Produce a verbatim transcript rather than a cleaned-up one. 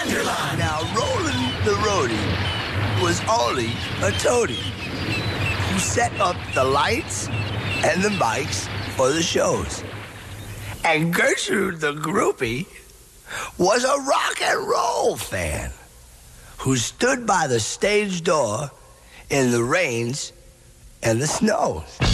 Underline. Now, Roland the roadie was only a toady who set up the lights and the mics for the shows. And Gertrude the groupie was a rock and roll fan who stood by the stage door in the rains and the snows.